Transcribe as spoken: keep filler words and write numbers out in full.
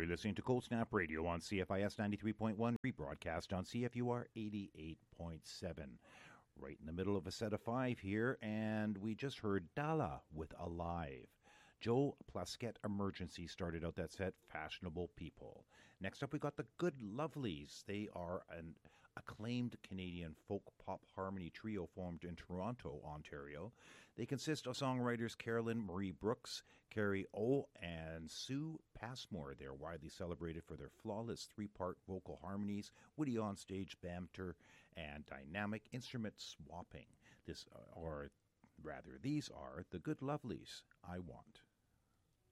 You're listening to Cold Snap Radio on C F I S ninety-three point one, rebroadcast on C F U R eighty-eight point seven. Right in the middle of a set of five here, and we just heard Dala with Alive. Joe Plaskett Emergency started out that set, Fashionable People. Next up, we got the Good Lovelies. They are an acclaimed Canadian folk pop harmony trio formed in Toronto, Ontario. They consist of songwriters Carolyn Marie Brooks, Carrie O, and Sue Passmore. They're widely celebrated for their flawless three-part vocal harmonies, witty on-stage banter, and dynamic instrument swapping. This, uh, or rather, these are the Good Lovelies. I Want.